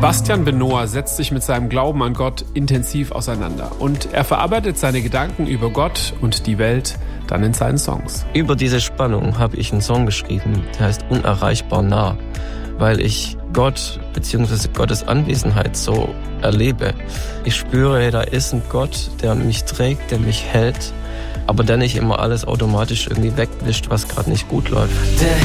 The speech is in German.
Bastian Benohr setzt sich mit seinem Glauben an Gott intensiv auseinander und er verarbeitet seine Gedanken über Gott und die Welt dann in seinen Songs. Über diese Spannung habe ich einen Song geschrieben, der heißt Unerreichbar nah, weil ich Gott bzw. Gottes Anwesenheit so erlebe. Ich spüre, da ist ein Gott, der mich trägt, der mich hält, aber der nicht immer alles automatisch irgendwie wegwischt, was gerade nicht gut läuft.